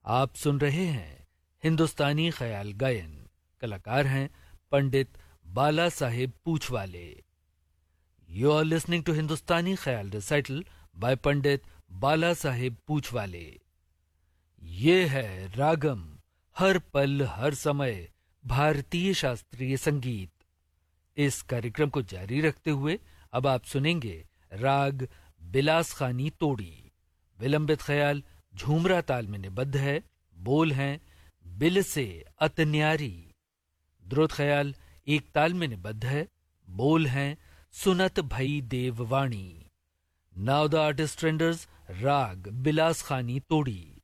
आप सुन रहे हैं हिंदुस्तानी ख्याल गायन। कलाकार हैं पंडित बाला साहेब पूछवाले। यू आर लिसनिंग टू हिंदुस्तानी ख्याल रिसाइटल बाय पंडित बाला साहेब पूछवाले। ये है रागम, हर पल हर समय भारतीय शास्त्रीय संगीत। इस कार्यक्रम को जारी रखते हुए अब आप सुनेंगे राग बिलास खानी तोड़ी। विलंबित ख्याल झूमरा ताल में निबद्ध है। बोल हैं बिल से अतन्यारी। द्रुत ख्याल एक ताल में निबद्ध है। बोल हैं सुनत भई देववाणी। नाउ द आर्टिस्ट रेंडर्स राग बिलास खानी तोड़ी।